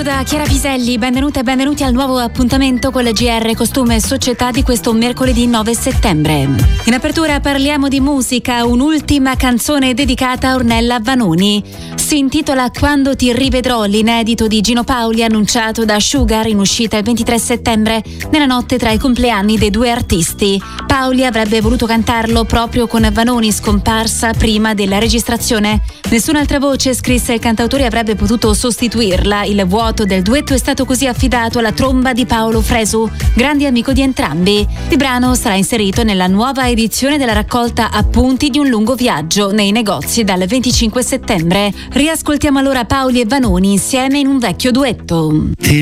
da Chiara Piselli, benvenute e benvenuti al nuovo appuntamento con la GR Costume e Società di questo mercoledì 9 settembre. In apertura parliamo di musica, un'ultima canzone dedicata a Ornella Vanoni. Si intitola Quando ti rivedrò, l'inedito di Gino Paoli annunciato da Sugar in uscita il 23 settembre, nella notte tra i compleanni dei due artisti. Paoli avrebbe voluto cantarlo proprio con Vanoni, scomparsa prima della registrazione. Nessun'altra voce, scrisse il cantautore, avrebbe potuto sostituirla. Il vuoto del duetto è stato così affidato alla tromba di Paolo Fresu, grande amico di entrambi. Il brano sarà inserito nella nuova edizione della raccolta Appunti di un lungo viaggio nei negozi dal 25 settembre. Riascoltiamo allora Paoli e Vanoni insieme in un vecchio duetto. Ti